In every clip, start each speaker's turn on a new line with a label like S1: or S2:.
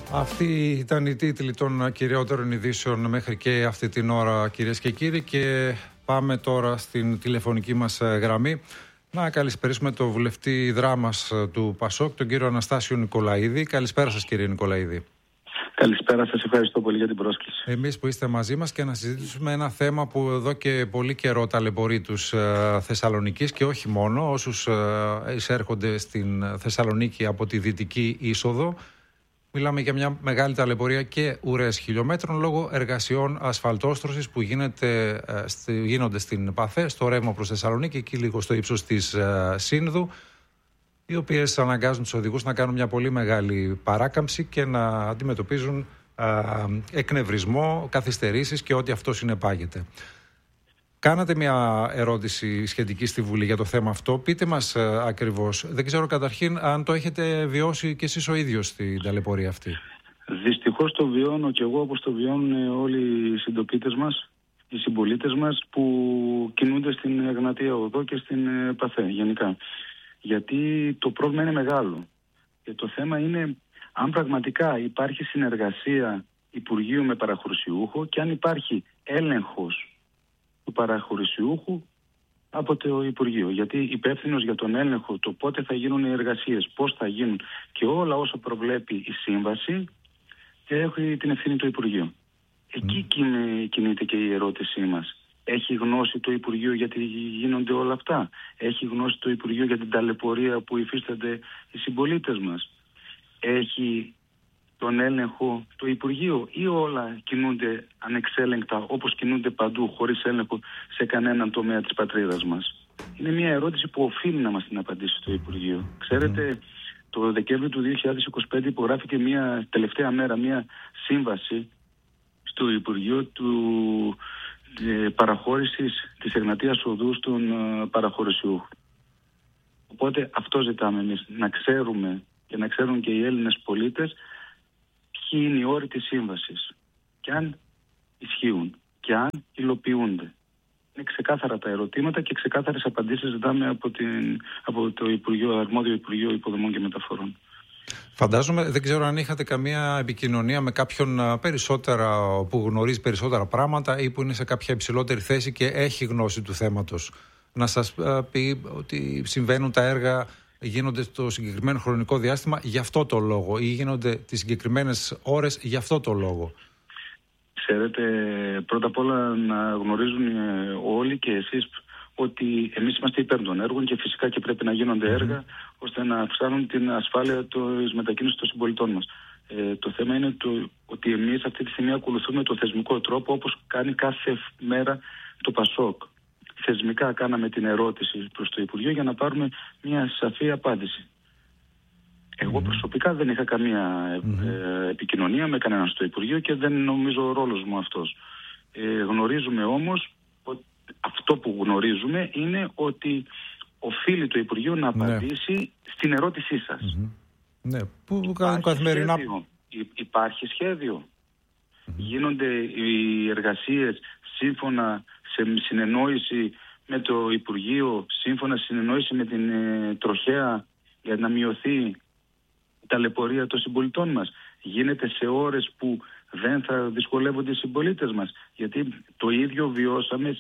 S1: Αυτή ήταν η τίτλη των κυριότερων ειδήσεων μέχρι και αυτή την ώρα, κυρίες και κύριοι, και πάμε τώρα στην τηλεφωνική μας γραμμή να καλησπερίσουμε τον βουλευτή Δράμας του ΠΑΣΟΚ, τον κύριο Αναστάσιο Νικολαίδη. Καλησπέρα σας, κύριε Νικολαίδη.
S2: Καλησπέρα σας, ευχαριστώ πολύ για την πρόσκληση.
S1: Εμείς που είστε μαζί μας και να συζητήσουμε ένα θέμα που εδώ και πολύ καιρό ταλαιπωρεί τους Θεσσαλονικείς και όχι μόνο, όσους εισέρχονται στην Θεσσαλονίκη από τη δυτική είσοδο. Μιλάμε για μια μεγάλη ταλαιπωρία και ουρές χιλιόμετρων λόγω εργασιών ασφαλτόστρωσης που γίνονται στην ΠΑΘΕ, στο ρεύμα προς Θεσσαλονίκη, εκεί λίγο στο ύψος της Σύνδου, οι οποίες αναγκάζουν τους οδηγούς να κάνουν μια πολύ μεγάλη παράκαμψη και να αντιμετωπίζουν εκνευρισμό, καθυστερήσεις και ό,τι αυτό συνεπάγεται. Κάνατε μια ερώτηση σχετική στη Βουλή για το θέμα αυτό. Πείτε μας ακριβώς. Δεν ξέρω καταρχήν αν το έχετε βιώσει και εσείς ο ίδιος την ταλαιπωρία αυτή.
S2: Δυστυχώς το βιώνω και εγώ, όπως το βιώνουν όλοι οι συντοπίτες μας, οι συμπολίτες μας που κινούνται στην Εγνατία Οδό και στην ΠΑΘΕ γενικά. Γιατί το πρόβλημα είναι μεγάλο. Και το θέμα είναι αν πραγματικά υπάρχει συνεργασία Υπουργείου με παραχωρησιούχο και αν υπάρχει έλεγχος του παραχωρησιούχου από το Υπουργείο. Γιατί υπεύθυνος για τον έλεγχο, το πότε θα γίνουν οι εργασίες, πώς θα γίνουν και όλα όσα προβλέπει η σύμβαση, έχει την ευθύνη του Υπουργείου. Εκεί κινείται και η ερώτησή μας. Έχει γνώση το Υπουργείο γιατί γίνονται όλα αυτά? Έχει γνώση το Υπουργείο για την ταλαιπωρία που υφίστανται οι συμπολίτες μας? Έχει τον έλεγχο το Υπουργείο ή όλα κινούνται ανεξέλεγκτα όπως κινούνται παντού χωρίς έλεγχο σε κανέναν τομέα της πατρίδας μας? Είναι μια ερώτηση που οφείλει να μας την απαντήσει το Υπουργείο. Ξέρετε, το Δεκέμβριο του 2025 υπογράφηκε μια τελευταία μέρα μια σύμβαση στο Υπουργείο του παραχώρησης της Εγνατίας Οδού στον παραχωρησιούχο. Οπότε αυτό ζητάμε εμείς, να ξέρουμε και να ξέρουν και οι Έλληνες πολίτες ποιοι είναι οι όροι της σύμβασης και αν ισχύουν και αν υλοποιούνται. Είναι ξεκάθαρα τα ερωτήματα και ξεκάθαρες απαντήσεις ζητάμε από το αρμόδιο Υπουργείο Υποδομών και Μεταφορών.
S1: Φαντάζομαι, δεν ξέρω αν είχατε καμία επικοινωνία με κάποιον που γνωρίζει περισσότερα πράγματα ή που είναι σε κάποια υψηλότερη θέση και έχει γνώση του θέματος. Να σας πει ότι συμβαίνουν τα έργα, γίνονται στο συγκεκριμένο χρονικό διάστημα για αυτό το λόγο ή γίνονται τις συγκεκριμένες ώρες για αυτό το λόγο.
S2: Ξέρετε, πρώτα απ' όλα να γνωρίζουν όλοι και εσείς ότι εμείς είμαστε υπέρ των έργων και φυσικά και πρέπει να γίνονται έργα ώστε να αυξάνουν την ασφάλεια της μετακίνησης των συμπολιτών μας. Το θέμα είναι ότι εμείς αυτή τη στιγμή ακολουθούμε το θεσμικό τρόπο όπως κάνει κάθε μέρα το ΠΑΣΟΚ. Θεσμικά κάναμε την ερώτηση προς το Υπουργείο για να πάρουμε μια σαφή απάντηση. Εγώ προσωπικά δεν είχα καμία επικοινωνία με κανέναν στο Υπουργείο και δεν νομίζω ο ρόλος μου αυτός. Γνωρίζουμε όμως, αυτό που γνωρίζουμε είναι ότι οφείλει το Υπουργείο να απαντήσει στην ερώτησή σας.
S1: Ναι, που κάνουν καθημερινά.
S2: Υπάρχει σχέδιο. Γίνονται οι εργασίες σύμφωνα σε συνεννόηση με το Υπουργείο, σύμφωνα σε συνεννόηση με την τροχέα για να μειωθεί η ταλαιπωρία των συμπολιτών μας? Γίνεται σε ώρες που δεν θα δυσκολεύονται οι συμπολίτες μας? Γιατί το ίδιο βιώσαμε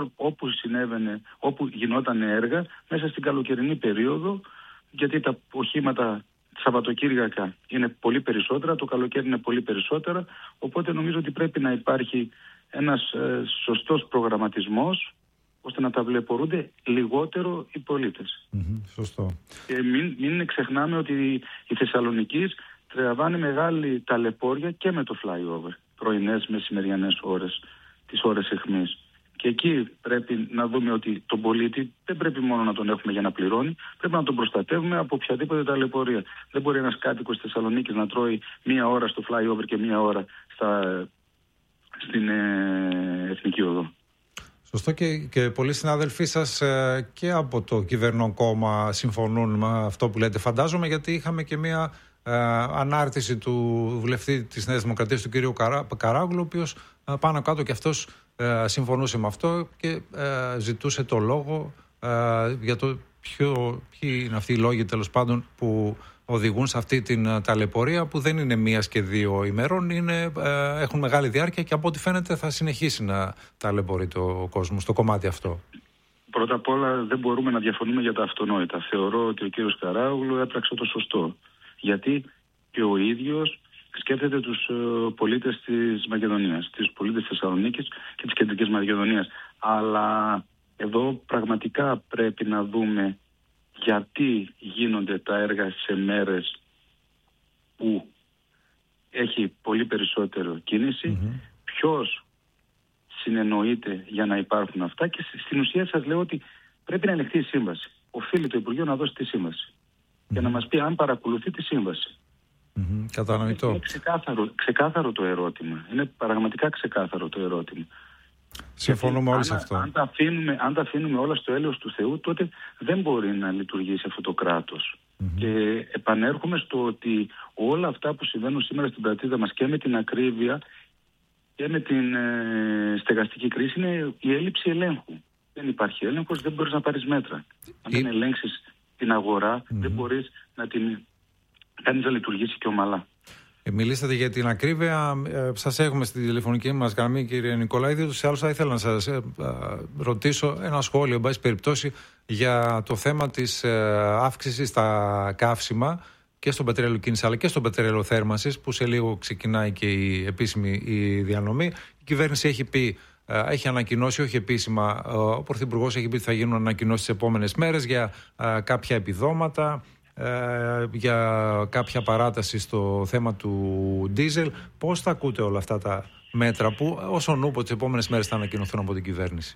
S2: όπου γινόταν έργα μέσα στην καλοκαιρινή περίοδο, γιατί τα οχήματα Σαββατοκύριακα είναι πολύ περισσότερα, το καλοκαίρι είναι πολύ περισσότερα, οπότε νομίζω ότι πρέπει να υπάρχει ένας σωστός προγραμματισμός ώστε να ταλαιπωρούνται λιγότερο οι πολίτες.
S1: Σωστό.
S2: Και μην ξεχνάμε ότι οι Θεσσαλονικείς τραβάνε μεγάλη ταλαιπώρια και με το flyover, πρωινές, μεσημεριανές ώρες, τις ώρες αιχμής. Και εκεί πρέπει να δούμε ότι τον πολίτη δεν πρέπει μόνο να τον έχουμε για να πληρώνει, πρέπει να τον προστατεύουμε από οποιαδήποτε ταλαιπωρία. Δεν μπορεί ένας κάτοικος της Θεσσαλονίκης να τρώει μία ώρα στο flyover και μία ώρα στην Εθνική Οδό.
S1: Σωστό, και πολλοί συνάδελφοί σας και από το κυβερνών κόμμα συμφωνούν με αυτό που λέτε, φαντάζομαι, γιατί είχαμε και μία ανάρτηση του βουλευτή της Νέας Δημοκρατίας, του κ. Καράγλου, ο οποίος πάνω κάτω και αυτός συμφωνούσε με αυτό και ζητούσε το λόγο για το ποιοι είναι αυτοί οι λόγοι τέλος πάντων που οδηγούν σε αυτή την ταλαιπωρία που δεν είναι μίας και δύο ημερών, έχουν μεγάλη διάρκεια και από ό,τι φαίνεται θα συνεχίσει να ταλαιπωρεί το κόσμο στο κομμάτι αυτό.
S2: Πρώτα απ' όλα δεν μπορούμε να διαφωνούμε για τα αυτονόητα. Θεωρώ ότι ο κύριος Καράογλου έπραξε το σωστό. Γιατί και ο ίδιος σκέφτεται τους πολίτες της Μακεδονίας, τους πολίτες της Θεσσαλονίκης και της Κεντρικής Μακεδονίας. Αλλά εδώ πραγματικά πρέπει να δούμε γιατί γίνονται τα έργα σε μέρες που έχει πολύ περισσότερο κίνηση, ποιος συνεννοείται για να υπάρχουν αυτά, και στην ουσία σας λέω ότι πρέπει να ελεγχθεί η σύμβαση. Οφείλει το Υπουργείο να δώσει τη σύμβαση και να μας πει αν παρακολουθεί τη σύμβαση.
S1: Κατανοητό.
S2: Είναι ξεκάθαρο το ερώτημα. Είναι πραγματικά ξεκάθαρο το ερώτημα.
S1: Συμφωνούμε όλοι σε αυτό.
S2: Αν τα αφήνουμε όλα στο έλεος του Θεού, τότε δεν μπορεί να λειτουργήσει αυτό το κράτος. Και επανέρχομαι στο ότι όλα αυτά που συμβαίνουν σήμερα στην πατρίδα μας και με την ακρίβεια και με την στεγαστική κρίση είναι η έλλειψη ελέγχου. Δεν υπάρχει έλεγχος, δεν μπορείς να πάρεις μέτρα. Αν δεν ελέγξεις την αγορά, δεν μπορείς να την κάνεις να λειτουργήσει και ομαλά.
S1: Μιλήσατε για την ακρίβεια. Σας έχουμε στη τηλεφωνική μας γραμμή, κύριε Νικολαίδη. Ούτως ή άλλως θα ήθελα να σας ρωτήσω ένα σχόλιο, εν πάση περιπτώσει, για το θέμα της αύξησης στα καύσιμα και στο πετρέλαιο κίνηση αλλά και στο πετρέλαιο θέρμανσης, που σε λίγο ξεκινάει και η επίσημη διανομή. Η κυβέρνηση έχει πει, έχει ανακοινώσει, όχι επίσημα, ο Πρωθυπουργός έχει πει ότι θα γίνουν ανακοινώσεις τις επόμενες μέρες για κάποια επιδόματα, για κάποια παράταση στο θέμα του ντίζελ. Πώς θα ακούτε όλα αυτά τα μέτρα που όσον ούπο τις επόμενες μέρες θα ανακοινωθούν από την κυβέρνηση?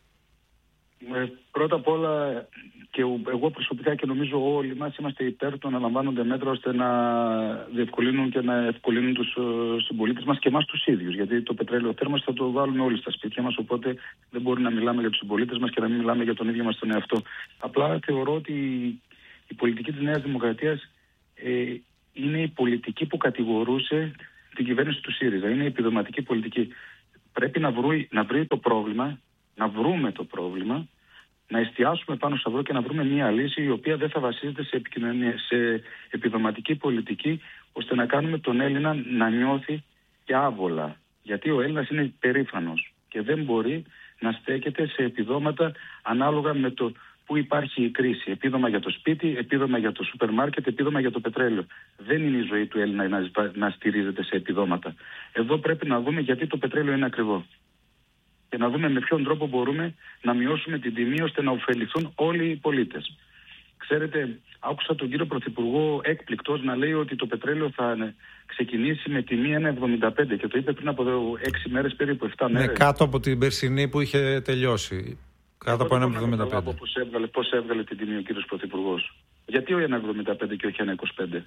S2: Πρώτα απ' όλα, και εγώ προσωπικά και νομίζω όλοι μας είμαστε υπέρ του να λαμβάνονται μέτρα ώστε να διευκολύνουν και να ευκολύνουν τους συμπολίτες μας και εμάς τους ίδιους. Γιατί το πετρέλαιο θέρμανσης θα το βάλουμε όλοι στα σπίτια μας, οπότε δεν μπορεί να μιλάμε για τους συμπολίτες μας και να μην μιλάμε για τον ίδιο μας τον εαυτό. Απλά θεωρώ ότι η πολιτική της Νέας Δημοκρατίας είναι η πολιτική που κατηγορούσε την κυβέρνηση του ΣΥΡΙΖΑ. Είναι η επιδοματική πολιτική. Πρέπει να βρει το πρόβλημα, να βρούμε το πρόβλημα, να εστιάσουμε πάνω στο αυρό και να βρούμε μια λύση η οποία δεν θα βασίζεται σε επιδοματική πολιτική, ώστε να κάνουμε τον Έλληνα να νιώθει και άβολα. Γιατί ο Έλληνας είναι υπερήφανος και δεν μπορεί να στέκεται σε επιδόματα ανάλογα με το που υπάρχει η κρίση. Επίδομα για το σπίτι, επίδομα για το σούπερ μάρκετ, επίδομα για το πετρέλαιο. Δεν είναι η ζωή του Έλληνα να στηρίζεται σε επιδόματα. Εδώ πρέπει να δούμε γιατί το πετρέλαιο είναι ακριβό. Και να δούμε με ποιον τρόπο μπορούμε να μειώσουμε την τιμή ώστε να ωφεληθούν όλοι οι πολίτες. Ξέρετε, άκουσα τον κύριο Πρωθυπουργό έκπληκτος να λέει ότι το πετρέλαιο θα ξεκινήσει με τιμή 1,75 και το είπε πριν από 6 μέρες, περίπου 7 μέρες.
S1: Ναι, κάτω από την περσινή που είχε τελειώσει. Κάτω από 1,75.
S2: Πώς έβγαλε την τιμή ο κύριος Πρωθυπουργός? Γιατί ο 1,75 και όχι 1,25?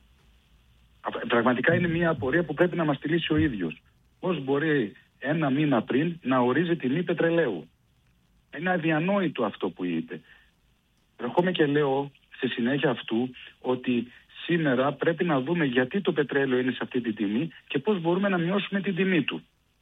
S2: Πραγματικά είναι μια απορία που πρέπει να μας τη λύσει ο ίδιος. Πώς μπορεί ένα μήνα πριν να ορίζει τιμή πετρελαίου? Είναι αδιανόητο αυτό που είπε. Ερχόμαι και λέω στη συνέχεια αυτού ότι σήμερα πρέπει να δούμε γιατί το πετρέλαιο είναι σε αυτή τη τιμή και πώς μπορούμε να μειώσουμε την τιμή του.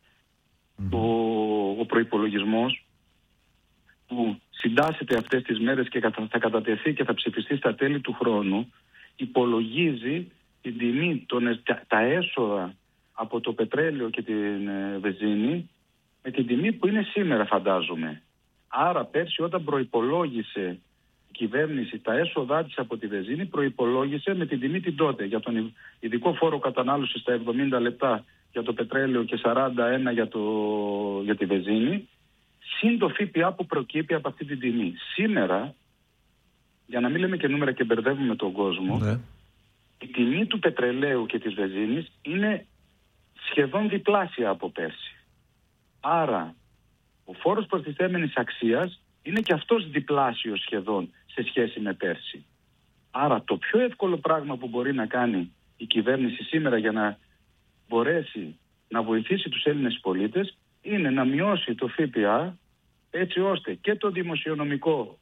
S2: Ο προϋπολογισμός που συντάσσεται αυτές τις μέρες και θα κατατεθεί και θα ψηφιστεί στα τέλη του χρόνου υπολογίζει την τιμή, τα έσοδα από το πετρέλαιο και την βενζίνη με την τιμή που είναι σήμερα, φαντάζομαι. Άρα πέρσι όταν προϋπολόγησε η κυβέρνηση τα έσοδά της από τη βενζίνη, προϋπολόγησε με την τιμή την τότε για τον ειδικό φόρο κατανάλωσης στα 70 λεπτά για το πετρέλαιο και 41 για τη βενζίνη, συν το ΦΠΑ που προκύπτει από αυτή την τιμή. Σήμερα, για να μην λέμε και νούμερα και μπερδεύουμε τον κόσμο, η τιμή του πετρελαίου και της βενζίνης είναι σχεδόν διπλάσια από πέρσι. Άρα, ο φόρος προστιθέμενης αξίας είναι και αυτός διπλάσιος σχεδόν σε σχέση με πέρσι. Άρα, το πιο εύκολο πράγμα που μπορεί να κάνει η κυβέρνηση σήμερα για να μπορέσει να βοηθήσει τους Έλληνες πολίτες είναι να μειώσει το ΦΠΑ έτσι ώστε και το δημοσιονομικό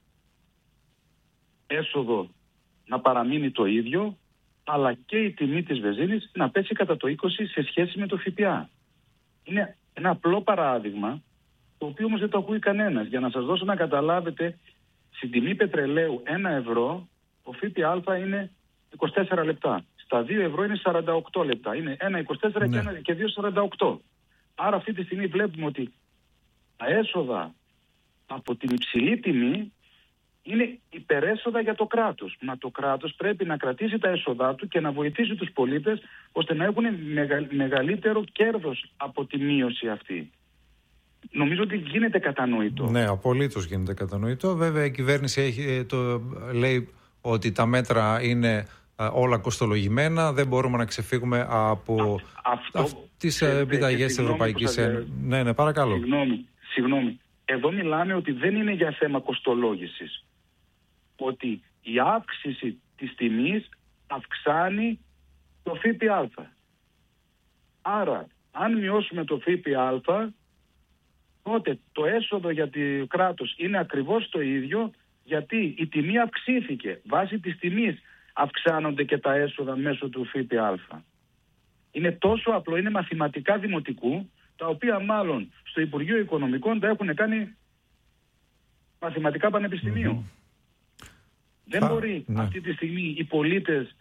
S2: έσοδο να παραμείνει το ίδιο, αλλά και η τιμή της βενζίνης να πέσει κατά το 20% σε σχέση με το ΦΠΑ. Είναι ένα απλό παράδειγμα, το οποίο όμως δεν το ακούει κανένας. Για να σας δώσω να καταλάβετε, στην τιμή πετρελαίου 1 ευρώ, ο ΦΠΑ είναι 24 λεπτά. Στα 2 ευρώ είναι 48 λεπτά. Είναι 1,24 και 2,48. Άρα αυτή τη στιγμή βλέπουμε ότι τα έσοδα από την υψηλή τιμή είναι υπερέσοδα για το κράτος. Μα το κράτος πρέπει να κρατήσει τα έσοδά του και να βοηθήσει τους πολίτες ώστε να έχουν μεγαλύτερο κέρδος από τη μείωση αυτή. Νομίζω ότι γίνεται κατανοητό.
S1: Ναι, απολύτως γίνεται κατανοητό. Βέβαια η κυβέρνηση λέει ότι τα μέτρα είναι όλα κοστολογημένα, δεν μπορούμε να ξεφύγουμε από τις επιταγές της Ευρωπαϊκής Ένωσης. Ναι, παρακαλώ.
S2: Συγγνώμη. Εδώ μιλάμε ότι δεν είναι για θέμα κοστολόγησης. Ότι η αύξηση της τιμής αυξάνει το ΦΠΑ. Άρα, αν μειώσουμε το ΦΠΑ, τότε το έσοδο για το κράτος είναι ακριβώς το ίδιο, γιατί η τιμή αυξήθηκε. Βάσει της τιμής αυξάνονται και τα έσοδα μέσω του ΦΠΑ. Είναι τόσο απλό, είναι μαθηματικά δημοτικού, τα οποία μάλλον στο Υπουργείο Οικονομικών τα έχουν κάνει μαθηματικά πανεπιστημίου. Δεν μπορεί αυτή τη στιγμή οι πολίτες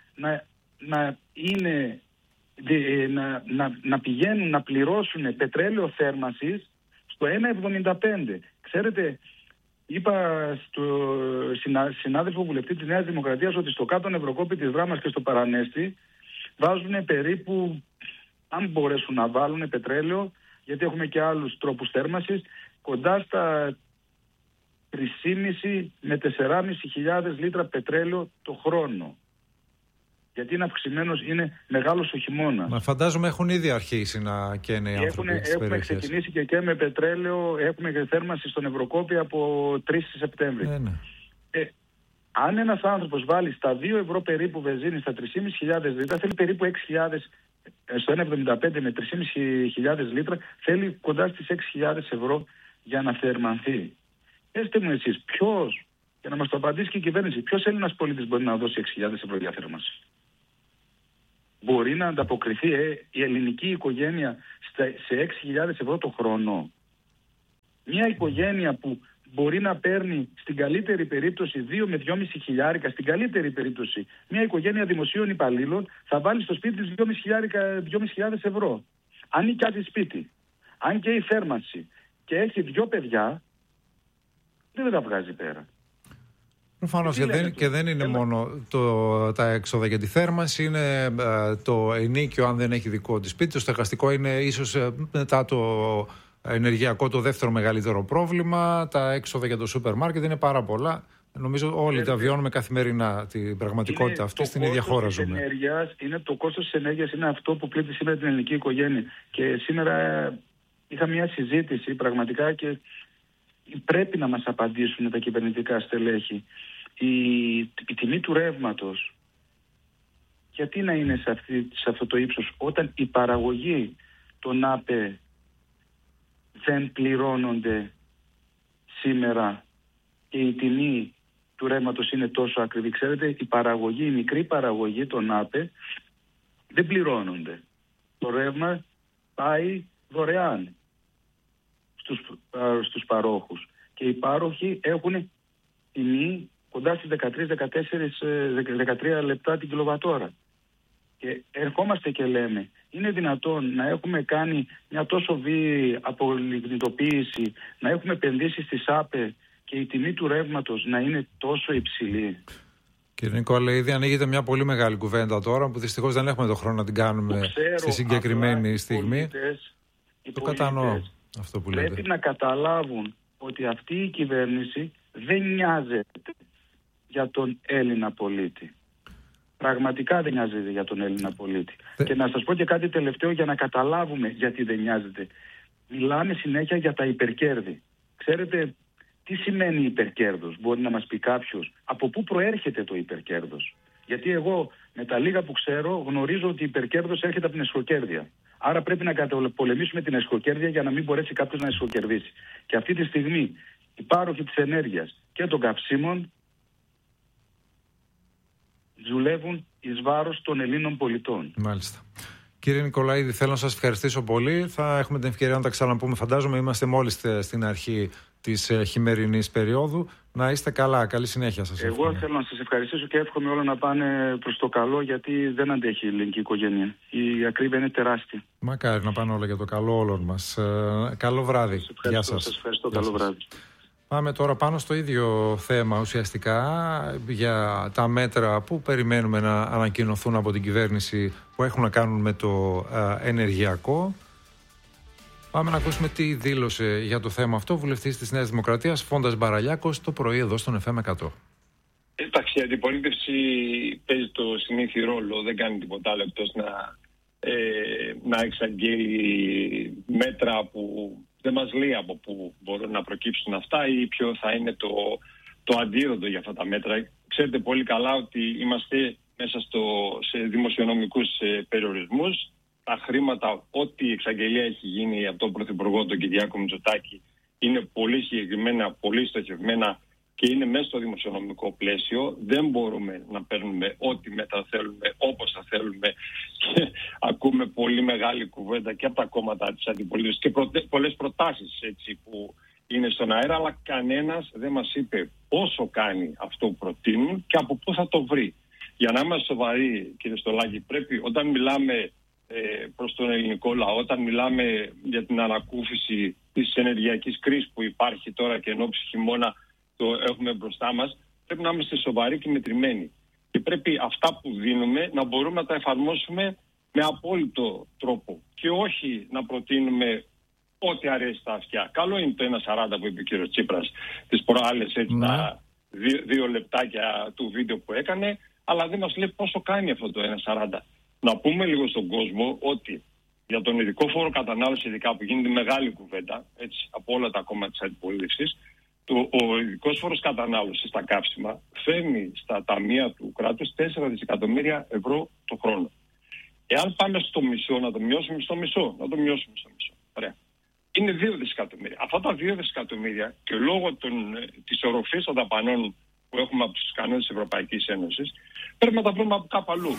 S2: να πηγαίνουν να πληρώσουν πετρέλαιο θέρμανσης στο 1,75. Ξέρετε, είπα στο συνάδελφο βουλευτή της Νέας Δημοκρατίας ότι στο κάτω Ευρωκόπη της Δράμας και στο Παρανέστη βάζουν περίπου, αν μπορέσουν να βάλουν πετρέλαιο, γιατί έχουμε και άλλους τρόπους θέρμανσης, κοντά στα 3.500 με 4.500 λίτρα πετρέλαιο το χρόνο. Γιατί είναι αυξημένος, είναι μεγάλος ο χειμώνας.
S1: Μα φαντάζομαι έχουν ήδη αρχίσει να καίνε οι άνθρωποι στις
S2: περιοχές. Έχουμε ξεκινήσει και με πετρέλαιο, έχουμε και θέρμανση στον Ευρωκόπη από 3 Σεπτέμβρη.
S1: Ναι.
S2: Αν ένας άνθρωπος βάλει στα 2 ευρώ περίπου βενζίνη στα 3.500 λίτρα, θέλει περίπου 6.000, στο 1,75 με 3.500 λίτρα, θέλει κοντά στις 6.000 ευρώ για να θερμανθεί. Πέστε μου εσείς, ποιος, για να μας το απαντήσει και η κυβέρνηση, ποιος Έλληνας πολίτης μπορεί να δώσει 6.000 ευρώ για θέρμανση? Μπορεί να ανταποκριθεί η ελληνική οικογένεια σε 6.000 ευρώ το χρόνο? Μια οικογένεια που μπορεί να παίρνει στην καλύτερη περίπτωση 2 με 2,5 χιλιάρικα, στην καλύτερη περίπτωση μια οικογένεια δημοσίων υπαλλήλων θα βάλει στο σπίτι της 2.500 ευρώ. Αν νοικιάζει σπίτι, αν και η θέρμανση και έχει 2 παιδιά, δεν τα βγάζει πέρα.
S1: Προφανώς και δεν είναι μόνο τα έξοδα για τη θέρμανση, είναι το ενίκιο αν δεν έχει δικό της σπίτι, το στεγαστικό είναι ίσως μετά το ενεργειακό το δεύτερο μεγαλύτερο πρόβλημα, τα έξοδα για το σούπερ μάρκετ είναι πάρα πολλά. Νομίζω όλοι τα βιώνουμε καθημερινά την πραγματικότητα αυτή, στην ίδια χώρα ζούμε.
S2: Το κόστος της ενέργειας είναι αυτό που πλήττει σήμερα την ελληνική οικογένεια. Και σήμερα είχα μια συζήτηση πραγματικά και πρέπει να μας απαντήσουν τα κυβερνητικά στελέχη. Η τιμή του ρεύματος, γιατί να είναι σε αυτό το ύψος όταν η παραγωγή των ΑΠΕ δεν πληρώνονται σήμερα και η τιμή του ρεύματος είναι τόσο ακριβή? Ξέρετε, η μικρή παραγωγή των ΑΠΕ δεν πληρώνονται. Το ρεύμα πάει δωρεάν στους παρόχους και οι πάροχοι έχουν τιμή κοντά στις 13 λεπτά την κιλοβατόρα. Και ερχόμαστε και λέμε, είναι δυνατόν να έχουμε κάνει μια τόσο βίαιη απολιγνητοποίηση, να έχουμε επενδύσει στις ΑΠΕ και η τιμή του ρεύματος να είναι τόσο υψηλή?
S1: Κύριε Νικόλα, ήδη ανοίγεται μια πολύ μεγάλη κουβέντα τώρα που δυστυχώς δεν έχουμε τον χρόνο να την κάνουμε στη συγκεκριμένη στιγμή. Το κατανοώ αυτό που λέτε.
S2: Πρέπει να καταλάβουν ότι αυτή η κυβέρνηση δεν νοιάζεται για τον Έλληνα πολίτη. Πραγματικά δεν νοιάζεται για τον Έλληνα πολίτη. Και να σας πω και κάτι τελευταίο για να καταλάβουμε γιατί δεν νοιάζεται. Μιλάμε συνέχεια για τα υπερκέρδη. Ξέρετε τι σημαίνει υπερκέρδος? Μπορεί να μας πει κάποιος από πού προέρχεται το υπερκέρδος? Γιατί εγώ με τα λίγα που ξέρω γνωρίζω ότι η υπερκέρδος έρχεται από την εσχοκέρδεια. Άρα πρέπει να καταπολεμήσουμε την εσχοκέρδεια για να μην μπορέσει κάποιος να εσχοκερδίσει. Και αυτή τη στιγμή οι πάροχοι της ενέργειας και των καυσίμων δουλεύουν εις βάρος των Ελλήνων πολιτών.
S1: Μάλιστα. Κύριε Νικολαίδη, θέλω να σας ευχαριστήσω πολύ. Θα έχουμε την ευκαιρία να τα ξαναπούμε. Φαντάζομαι είμαστε μόλις στην αρχή της χειμερινής περίοδου. Να είστε καλά. Καλή συνέχεια σας.
S2: Εγώ θέλω να σας ευχαριστήσω και εύχομαι όλα να πάνε προς το καλό, γιατί δεν αντέχει η ελληνική οικογένεια. Η ακρίβεια είναι τεράστια.
S1: Μακάρι να πάνε όλα για το καλό όλων μας. Καλό βράδυ. Γεια σας.
S2: Σας ευχαριστώ. Καλό βράδυ.
S1: Πάμε τώρα πάνω στο ίδιο θέμα ουσιαστικά, για τα μέτρα που περιμένουμε να ανακοινωθούν από την κυβέρνηση που έχουν να κάνουν με το ενεργειακό. Πάμε να ακούσουμε τι δήλωσε για το θέμα αυτό ο βουλευτής της Νέας Δημοκρατίας, Φόντας Μπαραλιάκος, το πρωί εδώ στον FM 100.
S3: Εντάξει, η αντιπολίτευση παίζει το συνήθι ρόλο, δεν κάνει τίποτα άλλο εκτός να εξαγγείλει μέτρα που δεν μας λέει από πού μπορούν να προκύψουν αυτά ή ποιο θα είναι το αντίδοτο για αυτά τα μέτρα. Ξέρετε πολύ καλά ότι είμαστε μέσα σε δημοσιονομικούς περιορισμούς. Τα χρήματα, ό,τι εξαγγελία έχει γίνει από τον Πρωθυπουργό, τον Κυριάκο Μητσοτάκη, είναι πολύ συγκεκριμένα, πολύ στοχευμένα και είναι μέσα στο δημοσιονομικό πλαίσιο. Δεν μπορούμε να παίρνουμε ό,τι μέτρα θέλουμε, όπως θα θέλουμε. Και ακούμε πολύ μεγάλη κουβέντα και από τα κόμματα της αντιπολίτευσης και πολλές προτάσεις έτσι, που είναι στον αέρα, αλλά κανένας δεν μας είπε πόσο κάνει αυτό που προτείνουν και από πού θα το βρει. Για να είμαστε σοβαροί, κύριε Στολάκη, πρέπει όταν μιλάμε προς τον ελληνικό λαό, όταν μιλάμε για την ανακούφιση της ενεργειακής κρίσης που υπάρχει τώρα και εν ώψη χειμώνα το έχουμε μπροστά μας, πρέπει να είμαστε σοβαροί και μετρημένοι. Και πρέπει αυτά που δίνουμε να μπορούμε να τα εφαρμόσουμε με απόλυτο τρόπο και όχι να προτείνουμε ό,τι αρέσει στα αυτιά. Καλό είναι το 1.40 που είπε ο κύριος Τσίπρας τις προάλλες, έτσι, τα 2 λεπτάκια του βίντεο που έκανε, αλλά δεν μας λέει πόσο κάνει αυτό το 1.40. Να πούμε λίγο στον κόσμο ότι για τον ειδικό φόρο κατανάλωση, ειδικά που γίνεται μεγάλη κουβέντα έτσι, από όλα τα κόμματα της αντιπολίτευσης, ο ειδικός φόρος κατανάλωσης στα καύσιμα φέρνει στα ταμεία του κράτους 4 δισεκατομμύρια ευρώ το χρόνο. Εάν πάμε στο μισό, να το μειώσουμε στο μισό, ωραία. Είναι 2 δισεκατομμύρια. Αυτά τα 2 δισεκατομμύρια και λόγω της οροφής των δαπανών που έχουμε από τους κανόνες της Ευρωπαϊκής Ένωσης, πρέπει να τα βρούμε από κάπου αλλού.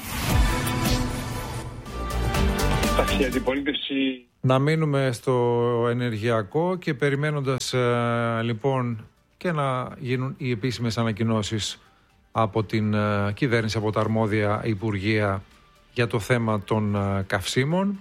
S3: Η αντιπολίτευση...
S1: Να μείνουμε στο ενεργειακό και περιμένοντας λοιπόν και να γίνουν οι επίσημες ανακοινώσεις από την κυβέρνηση, από τα αρμόδια υπουργεία για το θέμα των καυσίμων.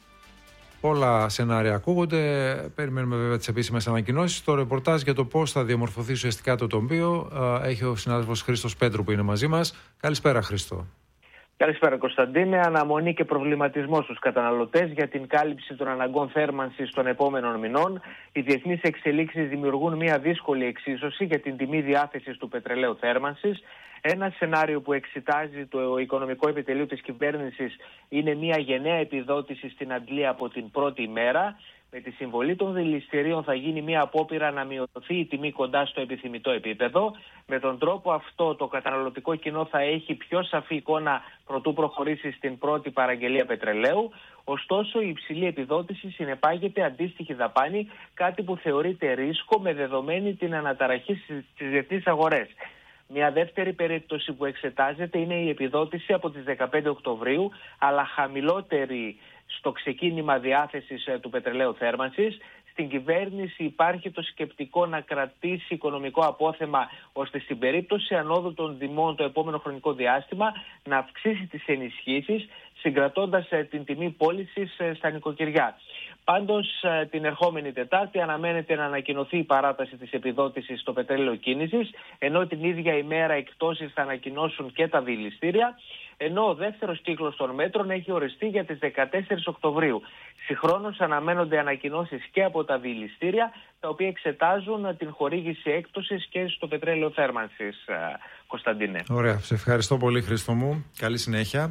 S1: Πολλά σενάρια ακούγονται. Περιμένουμε βέβαια τις επίσημες ανακοινώσεις. Το ρεπορτάζ για το πώς θα διαμορφωθεί ουσιαστικά το τοπίο έχει ο συνάδελφος Χρήστος Πέτρου που είναι μαζί μας. Καλησπέρα, Χρήστο.
S4: Καλησπέρα, Κωνσταντίνε. Αναμονή και προβληματισμό στους καταναλωτές για την κάλυψη των αναγκών θέρμανσης των επόμενων μηνών. Οι διεθνείς εξελίξεις δημιουργούν μια δύσκολη εξίσωση για την τιμή διάθεσης του πετρελαίου θέρμανσης. Ένα σενάριο που εξετάζει το οικονομικό επιτελείο της κυβέρνησης είναι μια γενναία επιδότηση στην αντλία από την πρώτη ημέρα. Με τη συμβολή των δηληστηρίων θα γίνει μια απόπειρα να μειωθεί η τιμή κοντά στο επιθυμητό επίπεδο. Με τον τρόπο αυτό το καταναλωτικό κοινό θα έχει πιο σαφή εικόνα προτού προχωρήσει στην πρώτη παραγγελία πετρελαίου. Ωστόσο, η υψηλή επιδότηση συνεπάγεται αντίστοιχη δαπάνη, κάτι που θεωρείται ρίσκο με δεδομένη την αναταραχή στις διεθνείς αγορές. Μια δεύτερη περίπτωση που εξετάζεται είναι η επιδότηση από τις 15 Οκτωβρίου, αλλά χαμηλότερη στο ξεκίνημα διάθεσης του πετρελαίου θέρμανσης. Στην κυβέρνηση υπάρχει το σκεπτικό να κρατήσει οικονομικό απόθεμα, ώστε στην περίπτωση ανόδου των τιμών το επόμενο χρονικό διάστημα να αυξήσει τις ενισχύσεις, συγκρατώντας την τιμή πώλησης στα νοικοκυριά. Πάντως, την ερχόμενη Τετάρτη αναμένεται να ανακοινωθεί η παράταση της επιδότησης στο πετρέλαιο κίνησης, ενώ την ίδια ημέρα εκτόσεις θα ανακοινώσουν και τα δηληστήρια, ενώ ο δεύτερος κύκλος των μέτρων έχει οριστεί για τις 14 Οκτωβρίου. Συγχρόνως αναμένονται ανακοινώσεις και από τα δηληστήρια, τα οποία εξετάζουν την χορήγηση έκπτωσης και στο πετρέλαιο θέρμανσης, Κωνσταντίνε.
S1: Ωραία, σε ευχαριστώ πολύ, Χρήστο μου. Καλή συνέχεια.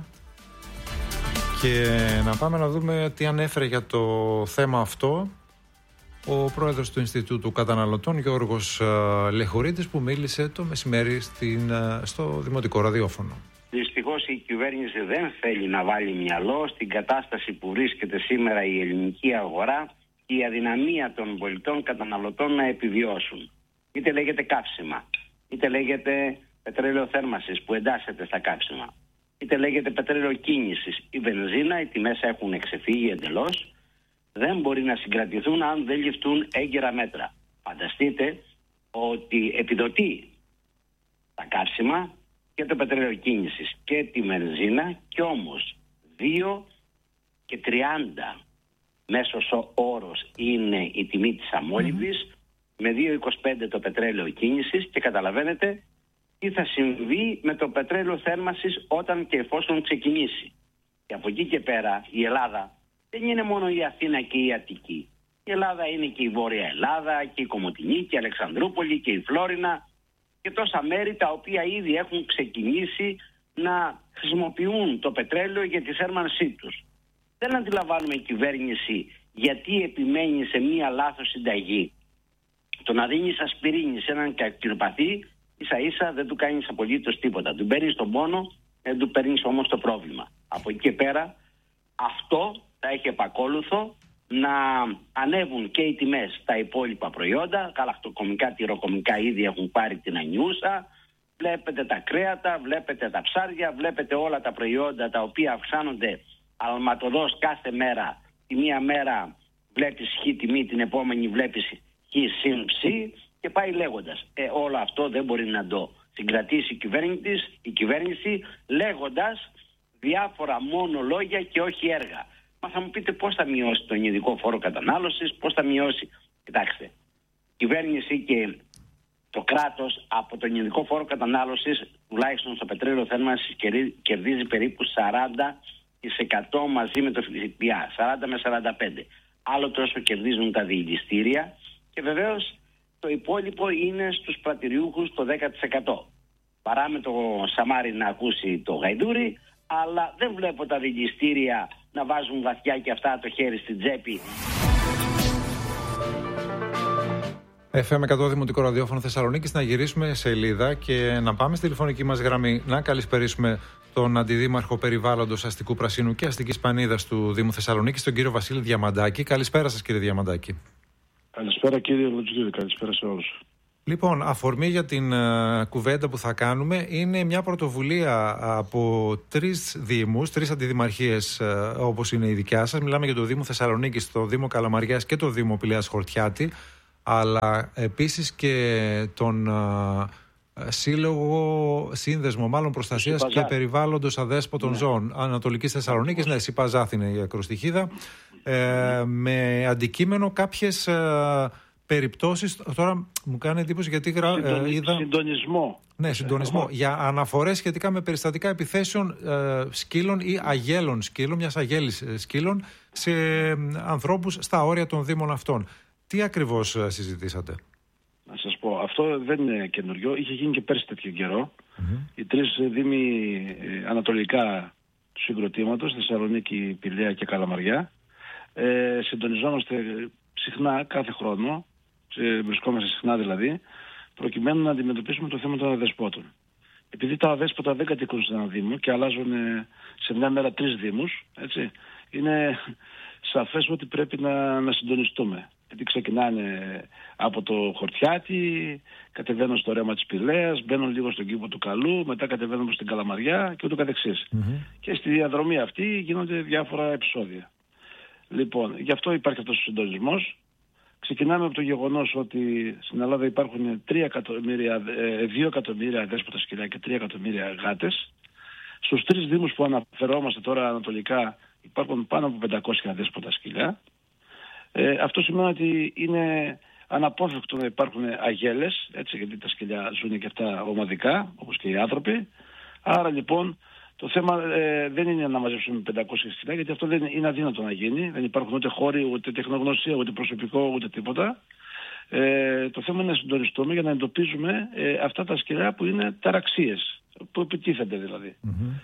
S1: Και να πάμε να δούμε τι ανέφερε για το θέμα αυτό ο πρόεδρος του Ινστιτούτου Καταναλωτών, Γιώργος Λεχουρίτης, που μίλησε το μεσημέρι στο Δημοτικό Ραδιόφωνο.
S5: Δυστυχώς η κυβέρνηση δεν θέλει να βάλει μυαλό στην κατάσταση που βρίσκεται σήμερα η ελληνική αγορά και η αδυναμία των πολιτών καταναλωτών να επιβιώσουν. Είτε λέγεται καύσιμα, είτε λέγεται πετρέλαιο θέρμανσης που εντάσσεται στα καύσιμα, είτε λέγεται πετρέλαιο κίνησης ή βενζίνα, οι τιμές έχουν εξεφύγει εντελώς. Δεν μπορεί να συγκρατηθούν αν δεν ληφθούν έγκαιρα μέτρα. Φανταστείτε ότι επιδοτεί τα καύσιμα και το πετρέλαιο κίνησης και τη βενζίνα, και όμως 2,30 μέσος όρος είναι η τιμή της αμόλυβδης, με 2,25 το πετρέλαιο κίνησης, και καταλαβαίνετε τι θα συμβεί με το πετρέλαιο θέρμανσης όταν και εφόσον ξεκινήσει. Και από εκεί και πέρα η Ελλάδα δεν είναι μόνο η Αθήνα και η Αττική. Η Ελλάδα είναι και η Βόρεια Ελλάδα και η Κομοτηνή και η Αλεξανδρούπολη και η Φλόρινα και τόσα μέρη τα οποία ήδη έχουν ξεκινήσει να χρησιμοποιούν το πετρέλαιο για τη θέρμανσή τους. Δεν αντιλαμβάνουμε η κυβέρνηση γιατί επιμένει σε μία λάθος συνταγή. Το να δίνεις ασπιρίνη σε έναν καρκινοπαθή, ίσα ίσα δεν του κάνεις απολύτως τίποτα. Του παίρνεις τον πόνο, δεν του παίρνεις όμως το πρόβλημα. Από εκεί και πέρα αυτό θα έχει επακόλουθο να ανέβουν και οι τιμές στα υπόλοιπα προϊόντα. Γαλακτοκομικά, τυροκομικά ήδη έχουν πάρει την ανιούσα. Βλέπετε τα κρέατα, βλέπετε τα ψάρια, βλέπετε όλα τα προϊόντα τα οποία αυξάνονται αλματοδός κάθε μέρα. Τη μία μέρα βλέπεις χ τιμή, την επόμενη βλέπεις χ συν ψ, και πάει λέγοντας. Όλο αυτό δεν μπορεί να το συγκρατήσει η κυβέρνηση λέγοντας διάφορα μόνο λόγια και όχι έργα. Μα θα μου πείτε πώς θα μειώσει τον ειδικό φόρο κατανάλωσης, πώς θα μειώσει. Κοιτάξτε, η κυβέρνηση και το κράτος από τον ειδικό φόρο κατανάλωσης, τουλάχιστον στο πετρέλαιο θέρμανσης, κερδίζει περίπου 40% μαζί με το ΦΠΑ, 40 με 45. Άλλο τόσο κερδίζουν τα διελιστήρια, και βεβαίως το υπόλοιπο είναι στους πρατηριούχους το 10%. Παράμε το Σαμάρι να ακούσει το Γαϊδούρι, αλλά δεν βλέπω τα διελιστήρια να βάζουν βαθιά και αυτά το χέρι στην τσέπη.
S1: FM 100 Δημοτικό Ραδιόφωνο Θεσσαλονίκης, να γυρίσουμε σελίδα και να πάμε στη τηλεφωνική μας γραμμή να καλησπερίσουμε τον Αντιδήμαρχο Περιβάλλοντος, Αστικού Πρασίνου και Αστικής Πανίδας του Δήμου Θεσσαλονίκης, τον κύριο Βασίλη Διαμαντάκη. Καλησπέρα σας, κύριε Διαμαντάκη.
S6: Καλησπέρα, κύριε Λοτζίδη, καλησπέρα σε όλους.
S1: Λοιπόν, αφορμή για την κουβέντα που θα κάνουμε είναι μια πρωτοβουλία από 3 δήμους, 3 αντιδημαρχίες όπως είναι η δικιά σας. Μιλάμε για το Δήμο Θεσσαλονίκης, το Δήμο Καλαμαριάς και το Δήμο Πηλαίας Χορτιάτη, αλλά επίσης και τον Σύνδεσμο Προστασίας και Περιβάλλοντος Αδέσποτων Ζώων Ανατολικής Θεσσαλονίκης, ΣΥΠΑΖΑΘ είναι η ακροστιχίδα, με αντικείμενο κάποιες περιπτώσεις. Τώρα μου κάνει εντύπωση γιατί είδα
S6: συντονισμό.
S1: Ναι, συντονισμό για αναφορές σχετικά με περιστατικά επιθέσεων σκύλων ή αγέλων σκύλων, μιας αγέλης σκύλων, σε ανθρώπους στα όρια των δήμων αυτών. Τι ακριβώς συζητήσατε?
S6: Να σας πω, αυτό δεν είναι καινούριο. Είχε γίνει και πέρσι τέτοιο καιρό. Οι 3 δήμοι ανατολικά του συγκροτήματος, Θεσσαλονίκη, Πηλαία και Καλαμαριά, συντονιζόμαστε συχνά κάθε χρόνο, βρισκόμαστε συχνά δηλαδή, προκειμένου να αντιμετωπίσουμε το θέμα των αδεσπότων. Επειδή τα αδέσποτα δεν κατοικούν σε ένα δήμο και αλλάζουν σε μια μέρα 3 δήμους, έτσι, είναι σαφές ότι πρέπει να συντονιστούμε. Γιατί ξεκινάνε από το Χορτιάτι, κατεβαίνουν στο ρέμα της Πηλαίας, μπαίνουν λίγο στον κήπο του Καλού, μετά κατεβαίνουν προς την Καλαμαριά και ούτω καθεξής. Και στη διαδρομή αυτή γίνονται διάφορα επεισόδια. Λοιπόν, γι' αυτό υπάρχει αυτός ο συντονισμός. Ξεκινάμε από το γεγονός ότι στην Ελλάδα υπάρχουν 2 εκατομμύρια αδέσποτα σκυλιά και 3 εκατομμύρια γάτες. Στους 3 δήμους που αναφερόμαστε τώρα ανατολικά υπάρχουν πάνω από 500 αδέσποτα σκυλιά. Αυτό σημαίνει ότι είναι αναπόφευκτο να υπάρχουν αγέλες, έτσι, γιατί τα σκυλιά ζουν και αυτά ομαδικά, όπως και οι άνθρωποι. Άρα λοιπόν το θέμα δεν είναι να μαζέψουμε 500 σκυλιά, γιατί αυτό δεν είναι αδύνατο να γίνει. Δεν υπάρχουν ούτε χώροι, ούτε τεχνογνωσία, ούτε προσωπικό, ούτε τίποτα. Το θέμα είναι να συντονιστούμε για να εντοπίζουμε αυτά τα σκυλιά που είναι ταραξίες, που επιτίθενται δηλαδή.